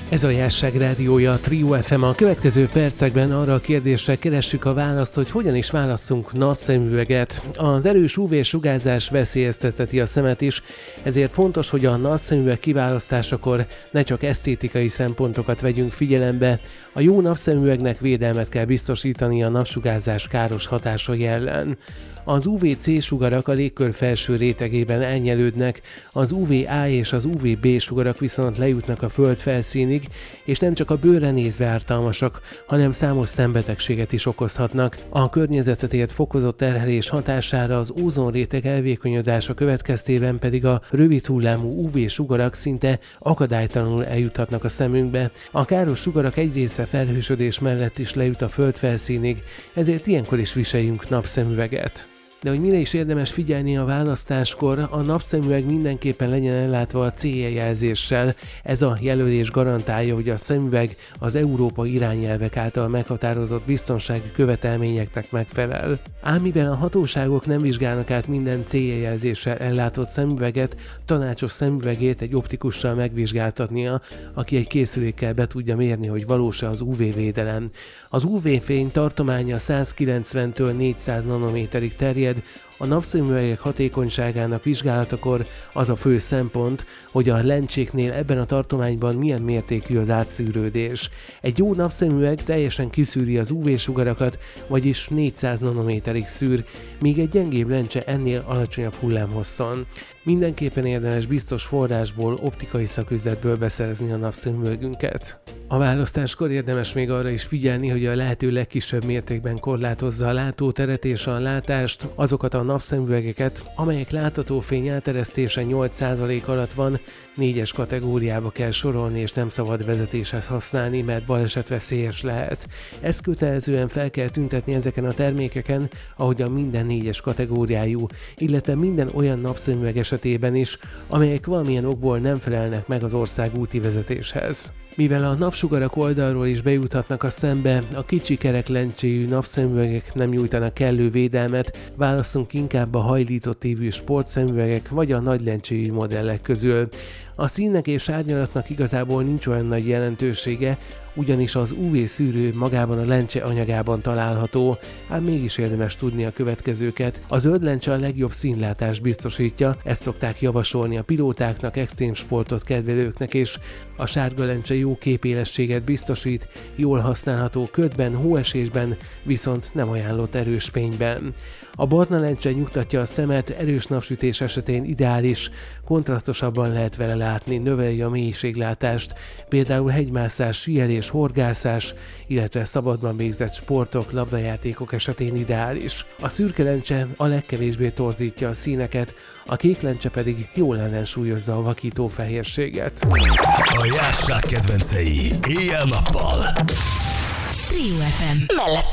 Ez a Jásság Rádiója, a Trio FM. A következő percekben arra a kérdésre keressük a választ, hogy hogyan is válasszunk napszemüveget. Az erős UV-sugárzás veszélyeztetheti a szemet is, ezért fontos, hogy a napszemüveg kiválasztásakor ne csak esztétikai szempontokat vegyünk figyelembe. A jó napszemüvegnek védelmet kell biztosítani a napsugárzás káros hatásai ellen. Az UVC sugarak a légkör felső rétegében elnyelődnek, az UVA és az UVB sugarak viszont lejutnak a föld felszínig, és nem csak a bőrre nézve ártalmasak, hanem számos szembetegséget is okozhatnak. A környezetet ért fokozott terhelés hatására az ózonréteg elvékonyodása következtében pedig a rövid hullámú UV-sugarak szinte akadálytalanul eljuthatnak a szemünkbe. A káros sugarak egy része felhősödés mellett is lejut a föld felszínig, ezért ilyenkor is viseljünk napszemüveget. De hogy mire is érdemes figyelni a választáskor, a napszemüveg mindenképpen legyen ellátva a CE jelzéssel. Ez a jelölés garantálja, hogy a szemüveg az európai irányelvek által meghatározott biztonsági követelményeknek megfelel. Ám mivel a hatóságok nem vizsgálnak át minden CE jelzéssel ellátott szemüveget, tanácsos szemüvegét egy optikussal megvizsgáltatnia, aki egy készülékkel be tudja mérni, hogy valós-e az UV-védelem. Az UV-fény tartománya 190-től 400 nanométerig terjed. A napszemüvegek hatékonyságának vizsgálatakor az a fő szempont, hogy a lencséknél ebben a tartományban milyen mértékű az átszűrődés. Egy jó napszemüveg teljesen kiszűri az UV-sugarakat, vagyis 400 nanométerig szűr, míg egy gyengébb lencse ennél alacsonyabb hullámhosszon. Mindenképpen érdemes biztos forrásból, optikai szaküzletből beszerezni a napszemüvegünket. A választáskor érdemes még arra is figyelni, hogy a lehető legkisebb mértékben korlátozza a látóteret és a látást, azokat a napszemüvegeket, amelyek láthatófény elteresztése 8% alatt van, 4-es kategóriába kell sorolni, és nem szabad vezetéshez használni, mert balesetveszélyes lehet. Ezt kötelezően fel kell tüntetni ezeken a termékeken, ahogyan minden 4-es kategóriájú, illetve minden olyan napszemüveg esetében is, amelyek valamilyen okból nem felelnek meg az ország úti vezetéshez. Mivel a napsugarak oldalról is bejuthatnak a szembe, a kicsi kerek lencséjű napszemüvegek nem nyújtanak kellő védelmet, válasszunk inkább a hajlított évű sportszemüvegek vagy a nagy lencséjű modellek közül. A színnek és árnyalatnak igazából nincs olyan nagy jelentősége, ugyanis az UV-szűrő magában a lencse anyagában található, ám mégis érdemes tudni a következőket. A zöld lencse a legjobb színlátást biztosítja, ezt szokták javasolni a pilótáknak, extrém sportot kedvelőknek, és a sárga lencse jó képélességet biztosít, jól használható ködben, hóesésben, viszont nem ajánlott erős fényben. A barna lencse nyugtatja a szemet, erős napsütés esetén ideális, kontrasztosabban lehet vele látni, növeli a mélységlátást, például hegymászás, síelés, horgászás, illetve szabadban végzett sportok, labdajátékok esetén ideális. A szürke lencse a legkevésbé torzítja a színeket, a kék lencse pedig jól ellensúlyozza a vakító fehérséget. A Jásság kedvencei éjjel-nappal. Trio FM mellett.